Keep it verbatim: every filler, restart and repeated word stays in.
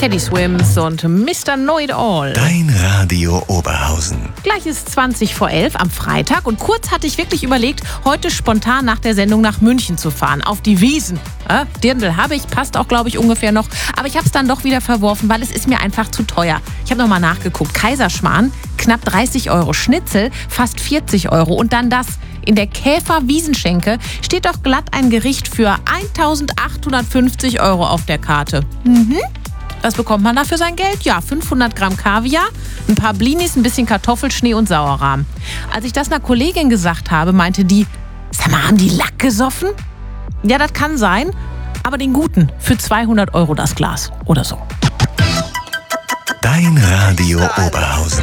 Teddy Swims und Mister Know It All. Dein Radio Oberhausen. Gleich ist zwanzig vor elf am Freitag und kurz hatte ich wirklich überlegt, heute spontan nach der Sendung nach München zu fahren, auf die Wiesn. Ja, Dirndl habe ich, passt auch, glaube ich, ungefähr noch. Aber ich habe es dann doch wieder verworfen, weil es ist mir einfach zu teuer. Ich habe nochmal nachgeguckt. Kaiserschmarrn, knapp dreißig Euro. Schnitzel, fast vierzig Euro. Und dann das. In der Käfer-Wiesenschenke steht doch glatt ein Gericht für eintausendachthundertfünfzig Euro auf der Karte. Mhm. Was bekommt man da für sein Geld? Ja, fünfhundert Gramm Kaviar, ein paar Blinis, ein bisschen Kartoffelschnee und Sauerrahm. Als ich das einer Kollegin gesagt habe, meinte die, sag mal, haben die Lack gesoffen? Ja, das kann sein, aber den guten, für zweihundert Euro das Glas oder so. Dein Radio Oberhausen.